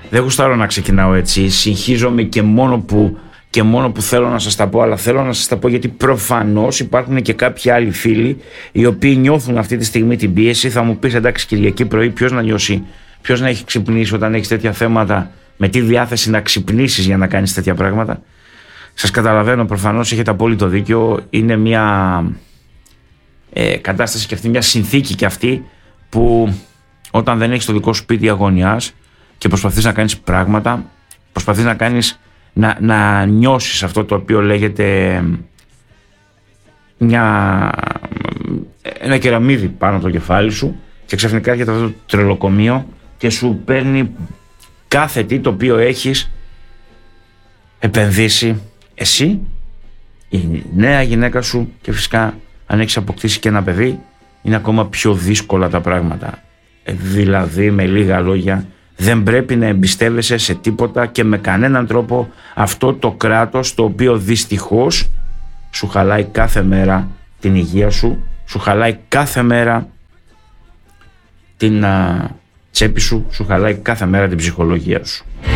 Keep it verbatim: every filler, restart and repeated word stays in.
Δεν γουστάρω να ξεκινάω έτσι. Συγχύζομαι και μόνο που, και μόνο που θέλω να σας τα πω, αλλά θέλω να σας τα πω γιατί προφανώς υπάρχουν και κάποιοι άλλοι φίλοι οι οποίοι νιώθουν αυτή τη στιγμή την πίεση. Θα μου πεις, εντάξει, Κυριακή πρωί, ποιος να νιώσει, ποιος να έχει ξυπνήσει όταν έχεις τέτοια θέματα, με τι διάθεση να ξυπνήσεις για να κάνεις τέτοια πράγματα. Σας καταλαβαίνω, προφανώς έχετε απόλυτο δίκιο. Είναι μια ε, κατάσταση και αυτή, μια συνθήκη και αυτή που όταν δεν έχεις το δικό σου σπίτι αγωνιάς και προσπαθείς να κάνεις πράγματα, προσπαθείς να κάνεις, να, να νιώσεις αυτό το οποίο λέγεται μια, ένα κεραμίδι πάνω από το κεφάλι σου και ξαφνικά έρχεται αυτό το τρελοκομείο και σου παίρνει κάθε τι το οποίο έχεις επενδύσει εσύ, η νέα γυναίκα σου και φυσικά αν έχεις αποκτήσει και ένα παιδί είναι ακόμα πιο δύσκολα τα πράγματα. Ε, δηλαδή με λίγα λόγια δεν πρέπει να εμπιστεύεσαι σε τίποτα και με κανέναν τρόπο αυτό το κράτος το οποίο δυστυχώς σου χαλάει κάθε μέρα την υγεία σου, σου χαλάει κάθε μέρα την α, τσέπη σου, σου χαλάει κάθε μέρα την ψυχολογία σου.